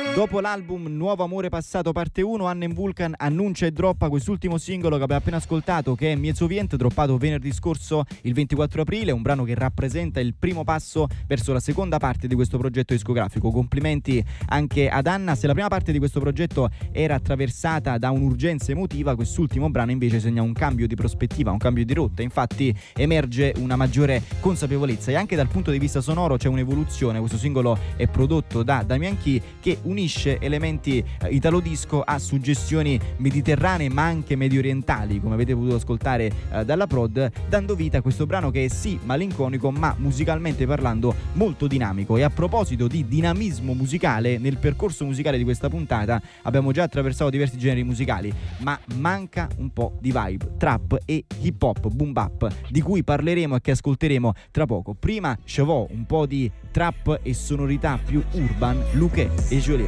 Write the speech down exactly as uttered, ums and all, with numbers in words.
Dopo l'album Nuovo Amore Passato parte uno, Annen Vulcan annuncia e droppa quest'ultimo singolo che abbiamo appena ascoltato, che è Miezovient, droppato venerdì scorso il ventiquattro aprile, un brano che rappresenta il primo passo verso la seconda parte di questo progetto discografico. Complimenti anche ad Anna. Se la prima parte di questo progetto era attraversata da un'urgenza emotiva, quest'ultimo brano invece segna un cambio di prospettiva, un cambio di rotta. Infatti emerge una maggiore consapevolezza e anche dal punto di vista sonoro c'è un'evoluzione. Questo singolo è prodotto da Damian Key, che unisce elementi italo disco a suggestioni mediterranee ma anche medio orientali, come avete potuto ascoltare eh, dalla prod, dando vita a questo brano che è sì malinconico ma musicalmente parlando molto dinamico. E a proposito di dinamismo musicale, nel percorso musicale di questa puntata abbiamo già attraversato diversi generi musicali, ma manca un po' di vibe trap e hip hop boom bap, di cui parleremo e che ascolteremo tra poco. Prima Chevaux, un po' di trap e sonorità più urban, Luque e Joliet.